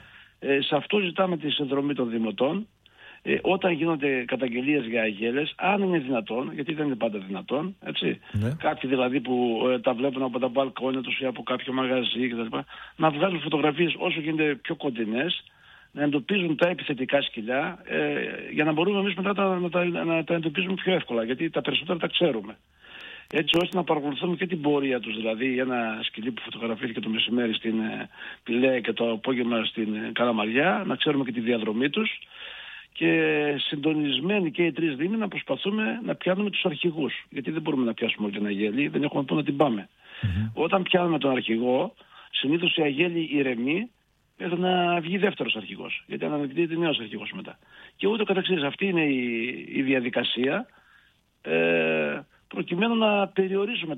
S6: Σε αυτό ζητάμε τη συνδρομή των δημοτών. Όταν γίνονται καταγγελίες για αγέλες, αν είναι δυνατόν, γιατί δεν είναι πάντα δυνατόν, έτσι, κάποιοι δηλαδή που τα βλέπουν από τα μπαλκόνια τους ή από κάποιο μαγαζί κτλ., να βγάζουν φωτογραφίες όσο γίνεται πιο κοντινές, να εντοπίζουν τα επιθετικά σκυλιά, για να μπορούμε εμείς μετά να τα εντοπίζουμε πιο εύκολα, γιατί τα περισσότερα τα ξέρουμε. Έτσι ώστε να παρακολουθούμε και την πορεία τους, δηλαδή ένα σκυλί που φωτογραφήθηκε το μεσημέρι στην Πηλαία και το απόγευμα στην Καλαμαριά, να ξέρουμε και τη διαδρομή τους. και συντονισμένοι και οι τρεις δήμοι να προσπαθούμε να πιάνουμε τους αρχηγούς. Γιατί δεν μπορούμε να πιάσουμε όλη την Αγέλη, δεν έχουμε πού να την πάμε. Όταν πιάνουμε τον αρχηγό, συνήθως η Αγέλη ηρεμεί μέχρι να βγει δεύτερος αρχηγός. Γιατί αναδεικνύεται νέος αρχηγός μετά. Και ούτω καταξής, αυτή είναι η διαδικασία προκειμένου να περιορίσουμε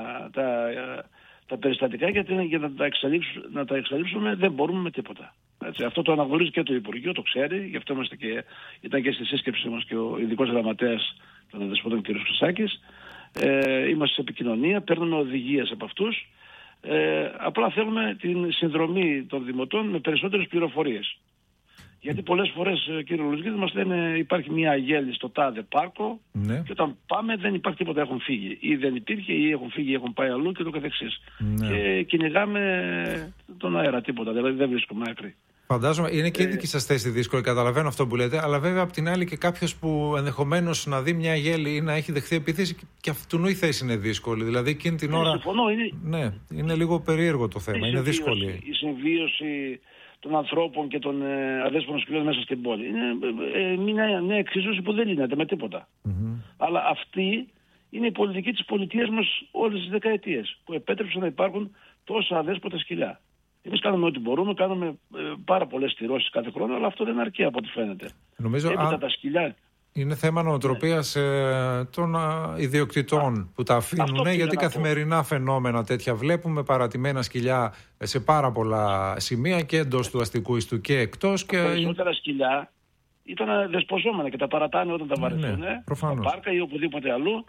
S6: τα περιστατικά, γιατί για να τα εξαλείψουμε δεν μπορούμε με τίποτα. Έτσι, αυτό το αναγνωρίζει και το Υπουργείο, το ξέρει, γι' αυτό ήταν και στη σύσκεψη μας και ο ειδικός γραμματέας των Δεσπότων κ. Χρυσάκης. Είμαστε σε επικοινωνία, παίρνουμε οδηγίες από αυτούς. Απλά θέλουμε την συνδρομή των δημοτών με περισσότερες πληροφορίες. Γιατί πολλές φορές, κύριε Λουζγκίδη, μας λένε υπάρχει μια Αγέλη στο τάδε πάρκο, ναι, και όταν πάμε δεν υπάρχει τίποτα, έχουν φύγει. Ή δεν υπήρχε, ή έχουν φύγει, ή έχουν πάει αλλού και το καθεξής. Ναι. Και κυνηγάμε τον αέρα, τίποτα, δηλαδή δεν βρίσκουμε άκρη.
S1: Φαντάζομαι είναι και η δική σας θέση δύσκολη, καταλαβαίνω αυτό που λέτε, αλλά βέβαια απ' την άλλη και κάποιος που ενδεχομένως να δει μια Αγέλη ή να έχει δεχθεί επίθεση, και αυτού η θέση είναι δύσκολη. Δηλαδή εκείνη την ώρα.
S6: Συμφωνώ,
S1: ναι, είναι λίγο περίεργο το θέμα, είναι δύσκολη.
S6: Η συμβίωση των ανθρώπων και των αδέσποτων σκυλιών μέσα στην πόλη είναι μια εξίσωση που δεν λύνεται με τίποτα. Αλλά αυτή είναι η πολιτική της πολιτείας μας όλες τις δεκαετίες, που επέτρεψε να υπάρχουν τόσα αδέσποτα σκυλιά. Εμείς κάνουμε ό,τι μπορούμε, κάνουμε πάρα πολλές στηρώσεις κάθε χρόνο, αλλά αυτό δεν αρκεί από ό,τι φαίνεται.
S1: Νομίζω τα σκυλιά. Είναι θέμα νοοτροπίας των ιδιοκτητών που τα αφήνουν, γιατί καθημερινά φαινόμενα τέτοια βλέπουμε, παρατημένα σκυλιά σε πάρα πολλά σημεία και εντός του αστικού ιστού και εκτός.
S6: Τα περισσότερα σκυλιά ήταν δεσποζόμενα και τα παρατάνε όταν τα βαρεθούν, στα πάρκα ή οπουδήποτε αλλού.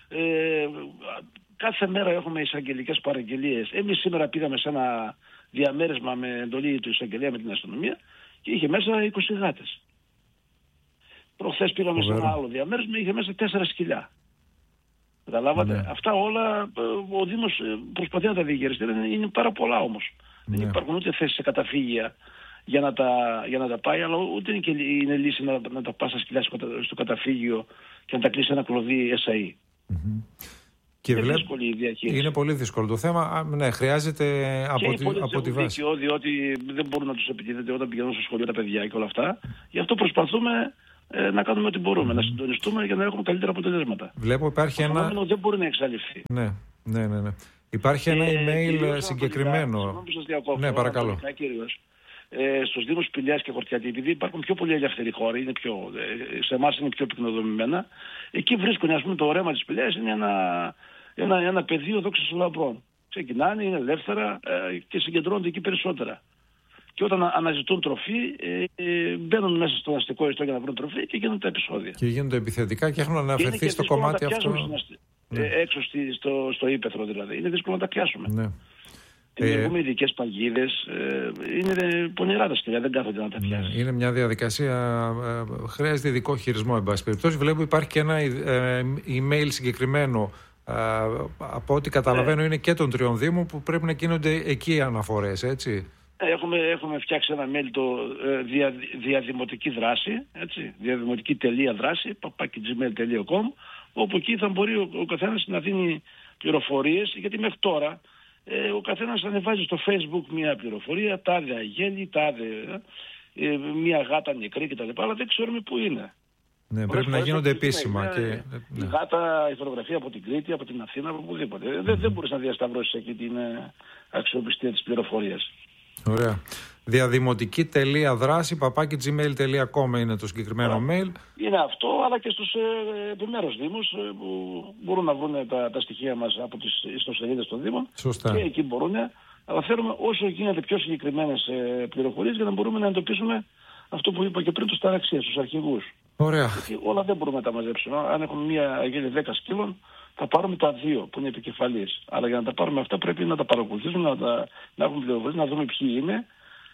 S6: Κάθε μέρα έχουμε εισαγγελικές παραγγελίες. Εμείς σήμερα πήγαμε σε ένα διαμέρισμα με εντολή του εισαγγελέα με την αστυνομία και είχε μέσα 20 γάτες. Προχθές πήγαμε σε ένα άλλο διαμέρισμα, είχε μέσα 4 σκυλιά. Καταλάβατε. Ναι. Αυτά όλα ο Δήμος προσπαθεί να τα διαχειριστεί. Είναι πάρα πολλά όμως. Ναι. Δεν υπάρχουν ούτε θέσεις σε καταφύγια για να τα πάει, αλλά ούτε είναι λύση να τα πάει στα σκυλιά στο καταφύγιο και να τα κλείσει ένα κλωδί SAE.
S1: Και είναι πολύ δύσκολο το θέμα. Ναι, χρειάζεται από τη βάση.
S6: Δίκαιο, διότι δεν μπορούν να τους επιτίθεται όταν πηγαίνουν στο σχολείο τα παιδιά και όλα αυτά. Γι' αυτό προσπαθούμε να κάνουμε ό,τι μπορούμε, να συντονιστούμε για να έχουμε καλύτερα αποτελέσματα.
S1: Βλέπω υπάρχει ένα.
S6: Δεν μπορεί να εξαλειφθεί.
S1: Ναι. Υπάρχει ένα email συγκεκριμένο. Ναι, παρακαλώ.
S6: Στους Δήμους Πηλιάς και Χορτιάτη, επειδή υπάρχουν πιο πολύ ελεύθεροι χώροι, σε εμάς είναι πιο πυκνοδομημένα, εκεί βρίσκουν, ας πούμε, το ρέμα της Πηλιάς είναι ένα πεδίο δόξης των λαμπρών. Ξεκινάνε, είναι ελεύθερα και συγκεντρώνονται εκεί περισσότερα. Και όταν αναζητούν τροφή, μπαίνουν μέσα στο αστικό ιστό για να βρουν τροφή και γίνονται τα επεισόδια.
S1: Και γίνονται επιθετικά και έχουν αναφερθεί στο κομμάτι αυτό.
S6: Έξω στο ύπαιθρο δηλαδή. Είναι δύσκολο να τα πιάσουμε. Ναι. Δημιουργούμε ειδικές παγίδες. Είναι πονηρά τα σκυλιά, δεν κάθονται να τα πιάσει.
S1: Είναι μια διαδικασία. Χρειάζεται ειδικό χειρισμό, εν πάση περιπτώσει. Βλέπω υπάρχει και ένα email συγκεκριμένο. Από ό,τι καταλαβαίνω είναι και των 3 Δήμων που πρέπει να γίνονται εκεί αναφορές, έτσι.
S6: Έχουμε φτιάξει ένα mail, το διαδημοτική δράση, έτσι, διαδημοτική.δράση, papaki.gmail.com, όπου εκεί θα μπορεί ο καθένας να δίνει πληροφορίες, γιατί μέχρι τώρα ο καθένας ανεβάζει στο Facebook μια πληροφορία, τάδε Αγέλη, τάδε μια γάτα νεκρή κτλ. Αλλά δεν ξέρουμε πού είναι.
S1: Ναι, πρέπει να γίνονται επίσημα.
S6: Η γάτα, η φωτογραφία από την Κρήτη, από την Αθήνα, από οπουδήποτε. Δεν μπορείς να διασταυρώσεις εκεί την αξιοπιστία της πληροφορίας.
S1: Ωραία. Διαδημοτική.δράση papaki.gmail.com είναι το συγκεκριμένο mail.
S6: Είναι αυτό, αλλά και στους επιμέρους Δήμους που μπορούν να βρουν τα στοιχεία μας από τις ιστοσελίδες των Δήμων.
S1: Σωστά.
S6: Και εκεί μπορούν. Αλλά θέλουμε όσο γίνεται πιο συγκεκριμένες πληροφορίες για να μπορούμε να εντοπίσουμε αυτό που είπα και πριν, τους ταραξίες, τους αρχηγούς.
S1: Ωραία.
S6: Γιατί όλα δεν μπορούμε να τα μαζέψουμε. Αν έχουμε μια Αγέλη 10 σκύλων, θα πάρουμε τα 2 που είναι επικεφαλής. Αλλά για να τα πάρουμε αυτά πρέπει να τα παρακολουθήσουμε, να έχουμε πληροφορίες, να δούμε ποιοι είναι,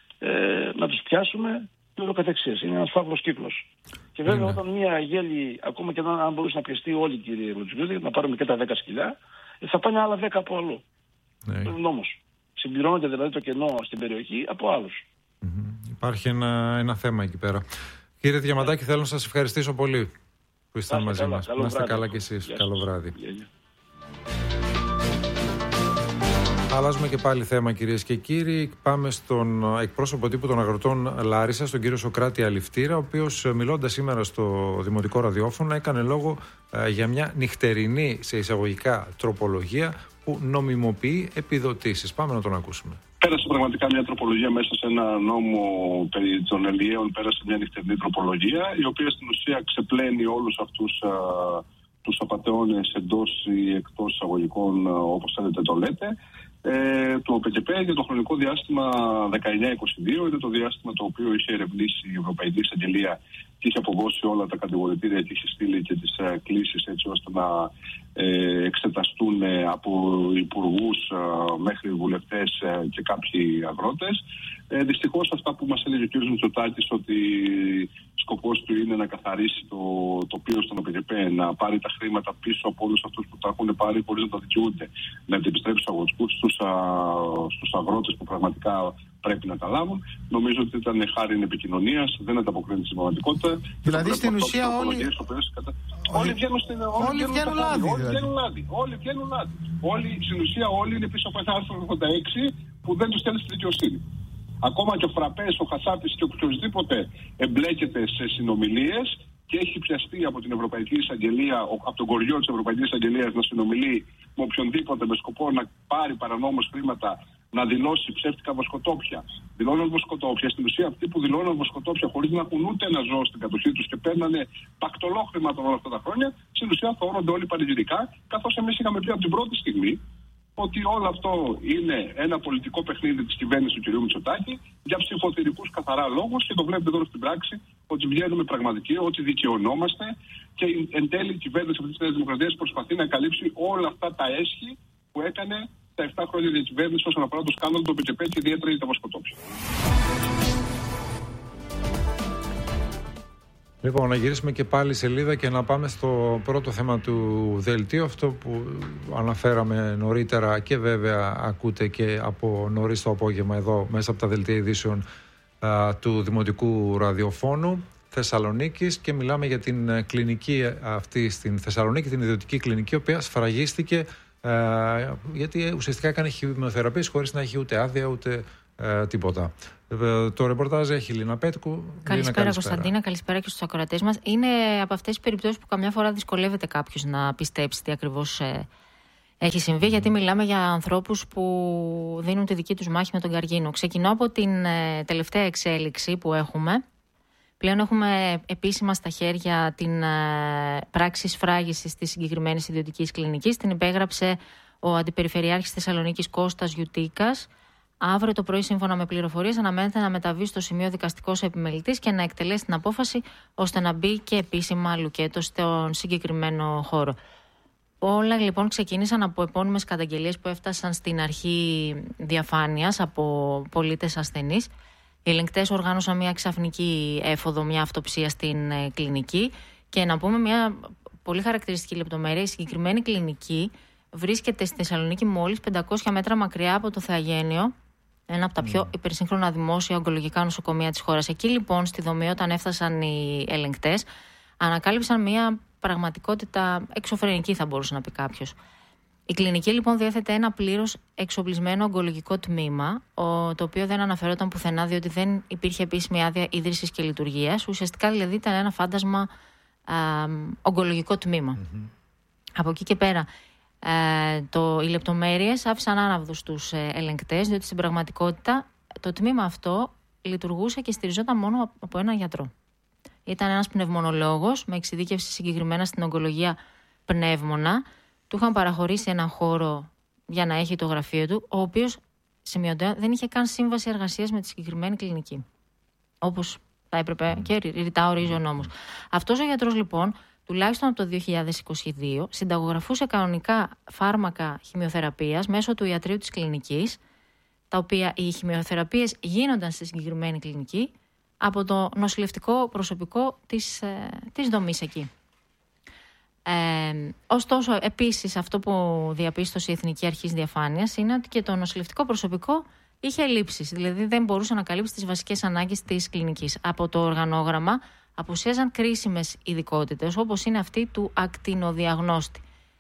S6: να τους πιάσουμε και όλο καθεξής. Είναι ένας φαύλος κύκλος. Και βέβαια όταν μια Αγέλη, ακόμα και αν μπορούσε να πιεστεί όλοι, κύριε Λουτσιούδη, να πάρουμε και τα 10 σκυλιά, θα πάνε άλλα 10 από αλλού. Νόμος. Συμπληρώνεται δηλαδή το κενό στην περιοχή από άλλους.
S1: Υπάρχει ένα θέμα εκεί πέρα. Κύριε Διαμαντάκη, θέλω να σας ευχαριστήσω πολύ που ήσασταν μαζί μας. Να είστε καλά κι εσείς. Καλό βράδυ. Αλλάζουμε και πάλι θέμα, κυρίες και κύριοι. Πάμε στον εκπρόσωπο τύπου των αγροτών Λάρισσας, τον κύριο Σωκράτη Αληφτήρα, ο οποίος, μιλώντας σήμερα στο Δημοτικό Ραδιόφωνο, έκανε λόγο για μια νυχτερινή, σε εισαγωγικά, τροπολογία που νομιμοποιεί επιδοτήσεις. Πάμε να τον ακούσουμε.
S7: Πέρασε πραγματικά μια τροπολογία μέσα σε ένα νόμο περί των ελιαίων, πέρασε μια νυχτερινή τροπολογία, η οποία στην ουσία ξεπλένει όλους αυτούς τους απατεώνες εντός ή εκτός εισαγωγικών, όπως θέλετε το λέτε, του ΟΠΚΠ για το χρονικό διάστημα 19-22. Είναι το διάστημα το οποίο είχε ερευνήσει η Ευρωπαϊκή Εισαγγελία και είχε αποδώσει όλα τα κατηγορητήρια και είχε στείλει και τις κλήσεις έτσι ώστε να εξεταστούν από υπουργούς μέχρι βουλευτές και κάποιοι αγρότες. Δυστυχώς αυτά που μας έλεγε ο κ. Μητσοτάκης, ότι σκοπός του είναι να καθαρίσει το τοπίο στον ΟΠΚΠ, να πάρει τα χρήματα πίσω από όλους αυτούς που τα έχουν πάρει χωρίς να τα δικαιούνται, να τα επιστρέψει στους αγροτικούς, στους αγρότες που πραγματικά πρέπει να τα λάβουν. Νομίζω ότι ήταν χάρη επικοινωνίας, δεν ανταποκρίνεται στην πραγματικότητα.
S8: Δηλαδή στην ουσία
S7: όλοι βγαίνουν λάδι. Όλοι στην ουσία είναι πίσω από ένα άρθρο 86 που δεν τους στέλνει στη δικαιοσύνη. Ακόμα και ο Φραπές, ο Χασάπης και οποιοδήποτε εμπλέκεται σε συνομιλίες και έχει πιαστεί από την Ευρωπαϊκή Εισαγγελία, από τον κοριό της Ευρωπαϊκής Εισαγγελίας να συνομιλεί με οποιονδήποτε με σκοπό να πάρει παρανόμως χρήματα, να δηλώσει ψεύτικα βοσκοτόπια. Δηλώνουν βοσκοτόπια. Στην ουσία, αυτοί που δηλώνουν βοσκοτόπια χωρίς να έχουν ούτε ένα ζώο στην κατοχή τους και παίρνανε πακτολό χρήματα όλα αυτά τα χρόνια, στην ουσία θεωρούνται όλοι πανηγυρικά, καθώς εμείς είχαμε πει από την πρώτη στιγμή ότι όλο αυτό είναι ένα πολιτικό παιχνίδι της κυβέρνησης του κ. Μητσοτάκη για ψηφοθυρικούς καθαρά λόγους, και το βλέπετε εδώ στην πράξη ότι βγαίνουμε πραγματικοί, ότι δικαιωνόμαστε, και εν τέλει η κυβέρνηση αυτής της Νέας Δημοκρατίας προσπαθεί να καλύψει όλα αυτά τα έσχη που έκανε τα 7 χρόνια διακυβέρνηση όσον αφορά το σκάνδαλο του ΟΠΚΠ και ιδιαίτερα για τα βοσκοτόπια.
S1: Λοιπόν, να γυρίσουμε και πάλι σελίδα και να πάμε στο πρώτο θέμα του δελτίου, αυτό που αναφέραμε νωρίτερα και βέβαια ακούτε και από νωρίς το απόγευμα εδώ μέσα από τα δελτία ειδήσεων του Δημοτικού Ραδιοφώνου Θεσσαλονίκης, και μιλάμε για την κλινική αυτή στην Θεσσαλονίκη, την ιδιωτική κλινική, η οποία σφραγίστηκε γιατί ουσιαστικά έκανε χημειοθεραπείες χωρίς να έχει ούτε άδεια ούτε τίποτα. Το ρεπορτάζ έχει η Λίνα Πέτκου.
S9: Καλησπέρα Κωνσταντίνα, καλησπέρα και στους ακροατές μας. Είναι από αυτές τις περιπτώσεις που καμιά φορά δυσκολεύεται κάποιος να πιστέψει τι ακριβώς έχει συμβεί, γιατί μιλάμε για ανθρώπους που δίνουν τη δική τους μάχη με τον καρκίνο. Ξεκινώ από την τελευταία εξέλιξη που έχουμε. Πλέον έχουμε επίσημα στα χέρια την πράξη σφράγισης της συγκεκριμένης ιδιωτικής κλινικής. Την υπέγραψε ο Αντιπεριφερειάρχης Θεσσαλονίκης Κώστας Γιουτίκας. Αύριο το πρωί, σύμφωνα με πληροφορίες, αναμένεται να μεταβεί στο σημείο δικαστικός επιμελητής και να εκτελέσει την απόφαση ώστε να μπει και επίσημα λουκέτο στον συγκεκριμένο χώρο. Όλα λοιπόν ξεκίνησαν από επώνυμες καταγγελίες που έφτασαν στην αρχή διαφάνειας από πολίτες ασθενείς. Οι ελεγκτές οργάνωσαν μια ξαφνική έφοδο, μια αυτοψία στην κλινική, και να πούμε μια πολύ χαρακτηριστική λεπτομέρεια: η συγκεκριμένη κλινική βρίσκεται στη Θεσσαλονίκη μόλις 500 μέτρα μακριά από το Θεαγένειο, ένα από τα πιο υπερσύγχρονα δημόσια ογκολογικά νοσοκομεία της χώρας. Εκεί λοιπόν στη δομή, όταν έφτασαν οι ελεγκτές, ανακάλυψαν μια πραγματικότητα εξωφρενική, θα μπορούσε να πει κάποιος. Η κλινική λοιπόν διέθετε ένα πλήρως εξοπλισμένο ογκολογικό τμήμα, το οποίο δεν αναφερόταν πουθενά, διότι δεν υπήρχε επίσημη άδεια ίδρυσης και λειτουργίας. Ουσιαστικά δηλαδή ήταν ένα φάντασμα ογκολογικό τμήμα. Από εκεί και πέρα, οι λεπτομέρειες άφησαν άναυδους τους ελεγκτές, διότι στην πραγματικότητα το τμήμα αυτό λειτουργούσε και στηριζόταν μόνο από έναν γιατρό. Ήταν ένας πνευμονολόγος με εξειδίκευση συγκεκριμένα στην ογκολογία πνεύμονα. Του είχαν παραχωρήσει έναν χώρο για να έχει το γραφείο του, ο οποίος, σημειωτέα, δεν είχε καν σύμβαση εργασίας με τη συγκεκριμένη κλινική, όπως θα έπρεπε και ρητά ορίζει ο νόμος. Αυτός ο γιατρός λοιπόν, τουλάχιστον από το 2022, συνταγογραφούσε κανονικά φάρμακα χημειοθεραπείας μέσω του ιατρείου της κλινικής, τα οποία οι χημειοθεραπείες γίνονταν στη συγκεκριμένη κλινική από το νοσηλευτικό προσωπικό της δομής εκεί. Ωστόσο, επίσης, αυτό που διαπίστωσε η Εθνική Αρχή Διαφάνειας είναι ότι και το νοσηλευτικό προσωπικό είχε ελλείψεις, δηλαδή δεν μπορούσε να καλύψει τις βασικές ανάγκες της κλινικής. Από το οργανόγραμμα απουσίαζαν κρίσιμες ειδικότητες, όπως είναι αυτή του ακτινοδιαγνώστη.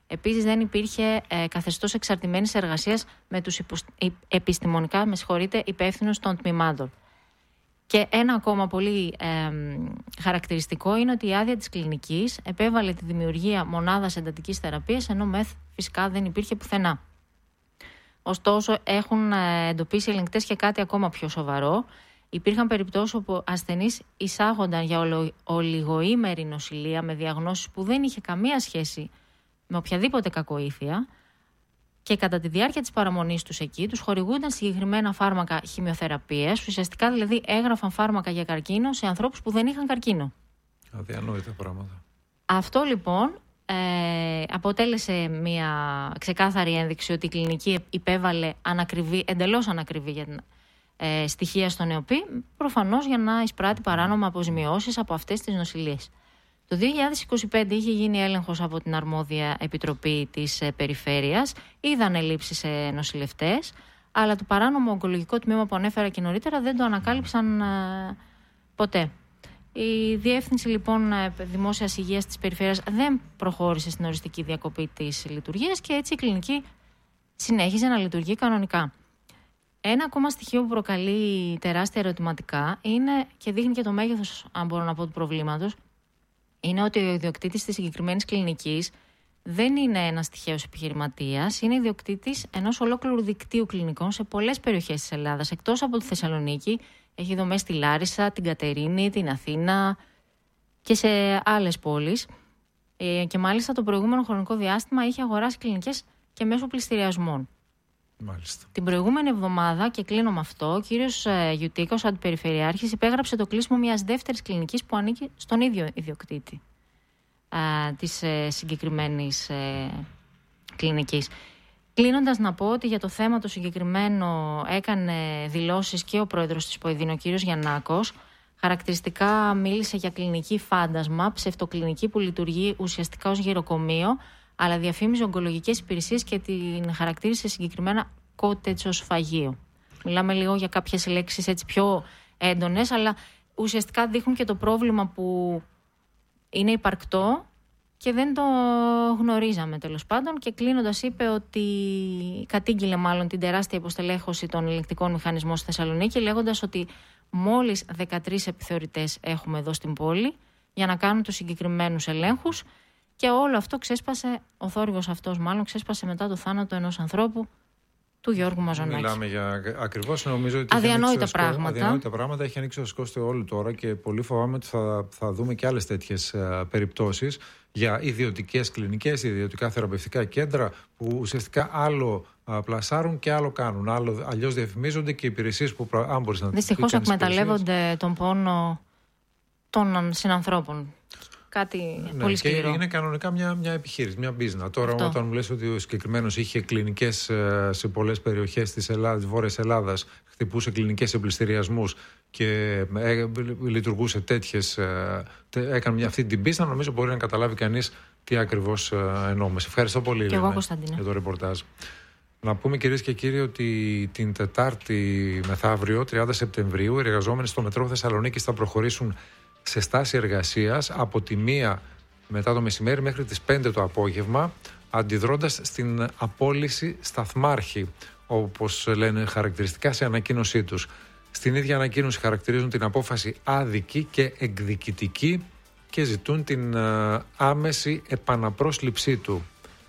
S9: Επίσης δεν υπήρχε καθεστώς εξαρτημένης εργασίας με τους επιστημονικά υπεύθυνους των τμήματων. Και ένα ακόμα πολύ χαρακτηριστικό είναι ότι η άδεια της κλινικής επέβαλε τη δημιουργία μονάδας εντατικής θεραπείας, ενώ ΜΕΘ φυσικά δεν υπήρχε πουθενά. Ωστόσο, έχουν εντοπίσει οι ελεγκτές και κάτι ακόμα πιο σοβαρό. Υπήρχαν περιπτώσεις όπου ασθενείς εισάγονταν για ολιγοήμερη νοσηλεία με διαγνώσεις που δεν είχε καμία σχέση με οποιαδήποτε κακοήθεια και κατά τη διάρκεια της παραμονής τους εκεί τους χορηγούνταν συγκεκριμένα φάρμακα χημειοθεραπείας, ουσιαστικά δηλαδή έγραφαν φάρμακα για καρκίνο σε ανθρώπους που δεν είχαν καρκίνο.
S1: Αδιανόητα πράγματα. Αυτό
S9: λοιπόν αποτέλεσε μια ξεκάθαρη ένδειξη ότι η κλινική υπέβαλε εντελώς ανακριβή στοιχεία στον ΕΟΠΗ, προφανώς για να εισπράττει παράνομα αποζημιώσεις από αυτές τις νοσηλίες. Το 2025 είχε γίνει έλεγχος από την αρμόδια επιτροπή της περιφέρειας, είδαν ελλείψεις σε νοσηλευτές, αλλά το παράνομο ογκολογικό τμήμα που ανέφερα και νωρίτερα δεν το ανακάλυψαν ποτέ. Η Διεύθυνση λοιπόν Δημόσιας Υγείας της Περιφέρειας δεν προχώρησε στην οριστική διακοπή της λειτουργίας και έτσι η κλινική συνέχιζε να λειτουργεί κανονικά. Ένα ακόμα στοιχείο που προκαλεί τεράστια ερωτηματικά είναι και δείχνει και το μέγεθος, αν μπορώ να πω, του προβλήματος, είναι ότι ο ιδιοκτήτης της συγκεκριμένης κλινικής δεν είναι ένας τυχαίος επιχειρηματίας, είναι ιδιοκτήτης ενός ολόκληρου δικτύου κλινικών σε πολλές περιοχές της Ελλάδας. Εκτός από τη Θεσσαλονίκη, έχει δομές στη Λάρισα, την Κατερίνη, την Αθήνα και σε άλλες πόλεις. Και μάλιστα το προηγούμενο χρονικό διάστημα είχε αγοράσει κλινικές και μέσω πληστηριασμών.
S1: Μάλιστα.
S9: Την προηγούμενη εβδομάδα, και κλείνω με αυτό, ο κύριος Γιουτίκος, ο αντιπεριφερειάρχης, υπέγραψε το κλείσιμο μιας δεύτερης κλινικής που ανήκει στον ίδιο ιδιοκτήτη της συγκεκριμένης κλινικής. Κλείνοντας, να πω ότι για το θέμα το συγκεκριμένο έκανε δηλώσεις και ο πρόεδρος της ΠΟΕΔΗΝ, ο κύριος Γιαννάκος. Χαρακτηριστικά μίλησε για κλινική φάντασμα, ψευτοκλινική που λειτουργεί ουσιαστικά ως γεροκομείο, αλλά διαφήμιζε ογκολογικές υπηρεσίες και την χαρακτήρισε συγκεκριμένα cottage ως φαγείο. Μιλάμε λίγο για κάποιες λέξεις έτσι πιο έντονες, αλλά ουσιαστικά δείχνουν και το πρόβλημα που είναι υπαρκτό και δεν το γνωρίζαμε τέλος πάντων. Και κλείνοντας είπε ότι κατήγγειλε μάλλον την τεράστια υποστελέχωση των ελεγκτικών μηχανισμών στη Θεσσαλονίκη, λέγοντας ότι μόλις 13 επιθεωρητές έχουμε εδώ στην πόλη για να κάνουν τους συγκεκριμένους ελέγχους. Και όλο αυτό ξέσπασε, ο θόρυβος αυτός μάλλον ξέσπασε μετά το θάνατο ενός ανθρώπου, του Γιώργου Μαζονάκη.
S1: Μιλάμε για ακριβώς, νομίζω ότι
S9: αδιανόητα πράγματα.
S1: Έχει ανοίξει το σκόστο όλου τώρα και πολύ φοβάμαι ότι θα δούμε και άλλες τέτοιες περιπτώσεις για ιδιωτικές κλινικές, ιδιωτικά θεραπευτικά κέντρα που ουσιαστικά άλλο πλασάρουν και άλλο κάνουν. Αλλιώς διαφημίζονται και οι υπηρεσίες που αν μπορείς να τις πεις.
S9: Δυστυχώς εκμεταλλεύονται τον πόνο των συνανθρώπων. Κάτι πολύ σκληρό.
S1: Και είναι κανονικά μια επιχείρηση, μια business. Τώρα, όταν μου λες ότι ο συγκεκριμένος είχε κλινικές σε πολλές περιοχές της Βόρειας Ελλάδας, χτυπούσε κλινικές σε πληστηριασμούς και λειτουργούσε τέτοιες, έκανε αυτή την business, νομίζω μπορεί να καταλάβει κανείς τι ακριβώς εννοούμε. Σε ευχαριστώ πολύ, Λένα, για το ρεπορτάζ. Να πούμε, κυρίες και κύριοι, ότι την Τετάρτη μεθαύριο, 30 Σεπτεμβρίου, οι εργαζόμενοι στο Μετρό Θεσσαλονίκης θα προχωρήσουν σε στάση εργασίας από τη 1 μετά το μεσημέρι μέχρι τις 5 το απόγευμα, αντιδρώντας στην απόλυση σταθμάρχη, όπως λένε χαρακτηριστικά σε ανακοίνωσή τους. Στην ίδια ανακοίνωση χαρακτηρίζουν την απόφαση άδικη και εκδικητική και ζητούν την άμεση επαναπρόσληψή του.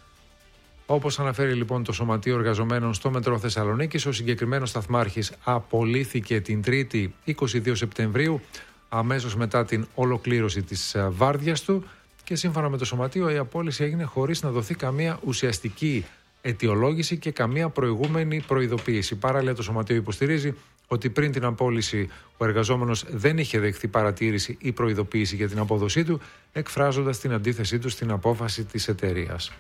S1: Όπως αναφέρει λοιπόν το Σωματείο Εργαζομένων στο Μετρό Θεσσαλονίκης, ο συγκεκριμένος σταθμάρχης απολύθηκε την 3η 22 Σεπτεμβρίου, αμέσως μετά την ολοκλήρωση της βάρδιας του, και σύμφωνα με το Σωματείο η απόλυση έγινε χωρίς να δοθεί καμία ουσιαστική αιτιολόγηση και καμία προηγούμενη προειδοποίηση. Παράλληλα, το Σωματείο υποστηρίζει ότι πριν την απόλυση ο εργαζόμενος δεν είχε δεχθεί παρατήρηση ή προειδοποίηση για την απόδοσή του, εκφράζοντας την αντίθεσή του στην απόφαση της εταιρείας.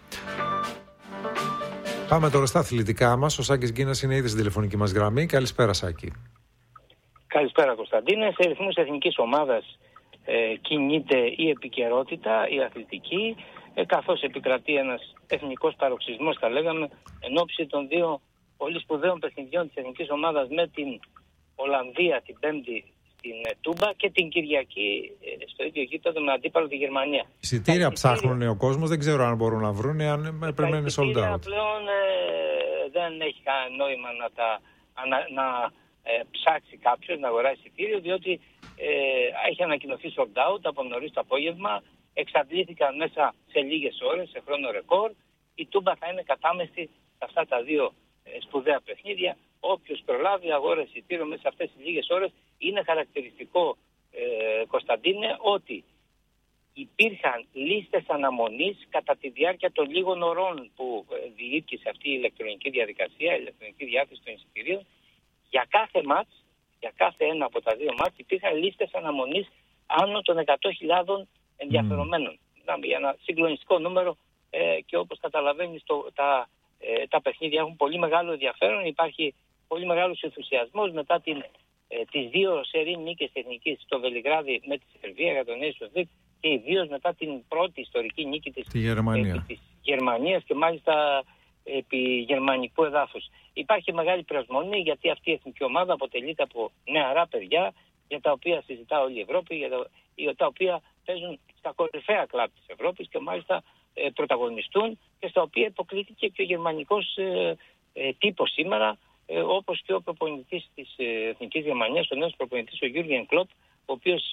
S1: Πάμε τώρα στα αθλητικά μας. Ο Σάκης Γκίνας είναι ήδη στην τηλεφωνική μας γραμμή. Καλησπέρα, Σάκη.
S8: Καλησπέρα, Κωνσταντίνε. Σε ρυθμούς εθνικής ομάδας κινείται η επικαιρότητα, η αθλητική, καθώς επικρατεί ένας εθνικός παροξισμός, θα λέγαμε, εν ώψη των δύο πολύ σπουδαίων παιχνιδιών της εθνικής ομάδας με την Ολλανδία την 5η την Τούμπα και την Κυριακή στο ίδιο γήπεδο με αντίπαλο τη Γερμανία.
S1: Εισιτήρια ψάχνουν ο κόσμος, δεν ξέρω αν μπορούν να βρουν, αν πρέπει να είναι sold out.
S8: Πλέον δεν έχει κανένα νόημα να ψάξει κάποιος να αγοράσει εισιτήριο, διότι έχει ανακοινωθεί sold out από νωρίς το απόγευμα, εξαντλήθηκαν μέσα σε λίγες ώρες, σε χρόνο ρεκόρ. Η Τούμπα θα είναι κατάμεστη σε αυτά τα δύο σπουδαία παιχνίδια. Όποιος προλάβει αγόρασε εισιτήριο μέσα σε αυτές τις λίγες ώρες. Είναι χαρακτηριστικό, Κωνσταντίνε, ότι υπήρχαν λίστες αναμονής κατά τη διάρκεια των λίγων ωρών που διήρκησε αυτή η ηλεκτρονική διαδικασία, η ηλεκτρονική διάθεση των εισιτηρίων. Για κάθε μάτς, για κάθε ένα από τα δύο μάτς, υπήρχαν λίστες αναμονής άνω των 100.000 ενδιαφερομένων. Για ένα συγκλονιστικό νούμερο και όπως καταλαβαίνεις τα παιχνίδια έχουν πολύ μεγάλο ενδιαφέρον. Υπάρχει πολύ μεγάλος ενθουσιασμός μετά τις δύο σερί νίκες εθνικής στο Βελιγράδι με τη Σερβία για τον Nations League και ιδίως μετά την πρώτη ιστορική νίκη της Γερμανίας και μάλιστα επί γερμανικού εδάφους. Υπάρχει μεγάλη προσμονή γιατί αυτή η εθνική ομάδα αποτελείται από νεαρά παιδιά για τα οποία συζητά όλη η Ευρώπη, για τα οποία παίζουν στα κορυφαία κλαμπ της Ευρώπης και μάλιστα πρωταγωνιστούν και στα οποία υποκλήθηκε και ο γερμανικός τύπος σήμερα, όπως και ο προπονητής της Εθνικής Γερμανίας, ο νέος προπονητής, ο Γιούργεν Κλοπ, ο οποίος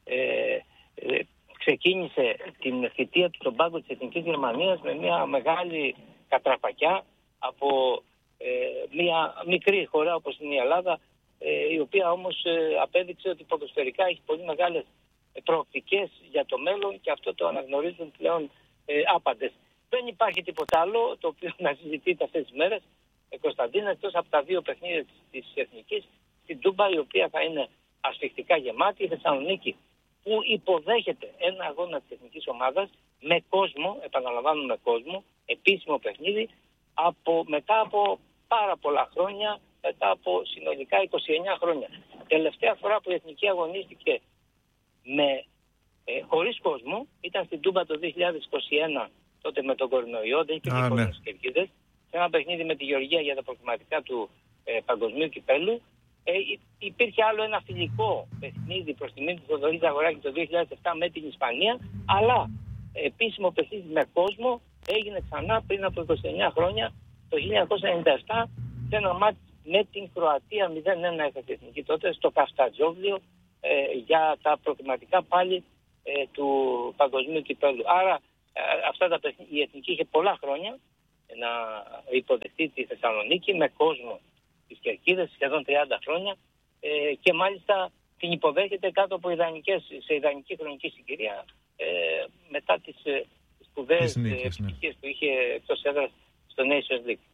S8: ξεκίνησε την θητεία του στον πάγκο της Εθνικής Γερμανίας με μια μεγάλη κατραπακιά από μια μικρή χώρα όπως είναι η Ελλάδα, η οποία όμως απέδειξε ότι ποδοσφαιρικά έχει πολύ μεγάλες προοπτικές για το μέλλον και αυτό το αναγνωρίζουν πλέον άπαντες. Δεν υπάρχει τίποτα άλλο το οποίο να συζητείται αυτές τις μέρες, Κωνσταντίνα, εκτός από τα δύο παιχνίδια της Εθνικής, στην Τούμπα, η οποία θα είναι ασφιχτικά γεμάτη, η Θεσσαλονίκη, που υποδέχεται ένα αγώνα της εθνικής ομάδας με κόσμο, επαναλαμβάνω με κόσμο, επίσημο παιχνίδι, μετά από πάρα πολλά χρόνια, μετά από συνολικά 29 χρόνια. Τελευταία φορά που η εθνική αγωνίστηκε χωρίς κόσμο ήταν στην Τούμπα το 2021, τότε με τον κορονοϊό, δεν υπήρχε κόσμος και κερκίδες, σε ένα παιχνίδι με τη Γεωργία για τα προκριματικά του Παγκοσμίου Κυπέλλου. Υπήρχε άλλο ένα φιλικό παιχνίδι προς τιμή του Θοδωρή Ζαγοράκη το 2007 με την Ισπανία, αλλά επίσημο παιχνίδι με κόσμο έγινε ξανά πριν από 29 χρόνια, το 1997, σε ένα μάτς με την Κροατία, 0-1 έφτασε η εθνική τότε, στο Καφτατζόβλιο, για τα προκριματικά πάλι του Παγκοσμίου Κυπέλλου. Άρα η εθνική είχε πολλά χρόνια να υποδεχτεί τη Θεσσαλονίκη με κόσμο τις κερκίδες, σχεδόν 30 χρόνια, και μάλιστα την υποδέχεται κάτω από σε ιδανική χρονική συγκυρία μετά τις σπουδαίες επιτυχίες που είχε εκτός έδρας στο Nations League.